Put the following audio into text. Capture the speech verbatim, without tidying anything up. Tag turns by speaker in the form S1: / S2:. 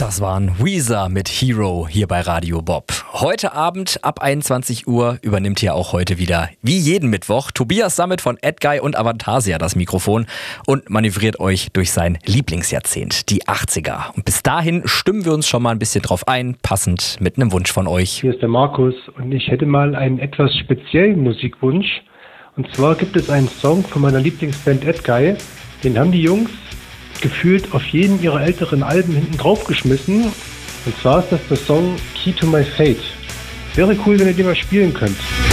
S1: Das waren Weezer mit Hero hier bei Radio Bob. Heute Abend ab einundzwanzig Uhr übernimmt hier auch heute wieder, wie jeden Mittwoch, Tobias Sammet von Edguy und Avantasia das Mikrofon und manövriert euch durch sein Lieblingsjahrzehnt, die achtziger. Und bis dahin stimmen wir uns schon mal ein bisschen drauf ein, passend mit einem Wunsch von euch.
S2: Hier ist der Markus und ich hätte mal einen etwas speziellen Musikwunsch. Und zwar gibt es einen Song von meiner Lieblingsband Edguy, den haben die Jungs gefühlt auf jeden ihrer älteren Alben hinten drauf geschmissen. Und zwar ist das der Song Key to My Fate. Wäre cool, wenn ihr den mal spielen könnt.